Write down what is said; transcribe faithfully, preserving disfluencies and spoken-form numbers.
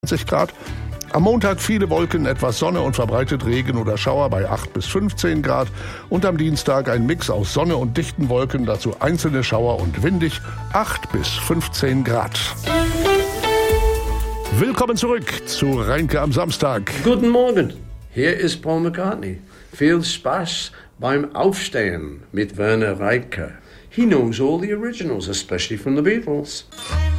zwanzig Grad. Am Montag viele Wolken, etwas Sonne und verbreitet Regen oder Schauer bei acht bis fünfzehn Grad. Und am Dienstag ein Mix aus Sonne und dichten Wolken, dazu einzelne Schauer und windig, acht bis fünfzehn Grad. Willkommen zurück zu Reinke am Samstag. Guten Morgen, hier ist Paul McCartney. Viel Spaß beim Aufstehen mit Werner Reinke. He knows all the originals, especially from the Beatles.